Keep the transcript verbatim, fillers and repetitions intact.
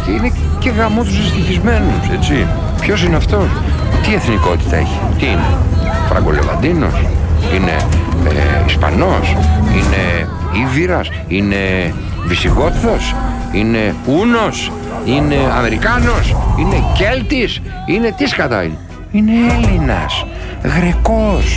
αυτοί είναι και γαμό τους ευτυχισμένους, έτσι. Ποιος είναι αυτός? Τι εθνικότητα έχει? Τι είναι? Φραγκολεβαντίνος? Είναι ε, Ισπανός? Είναι Ήβυρας? Είναι Βυσιγόθος? Είναι Ούνος? Είναι Αμερικάνος? Είναι Κέλτης? Είναι τι σκατά είναι? Είναι Έλληνας, Γρεκός.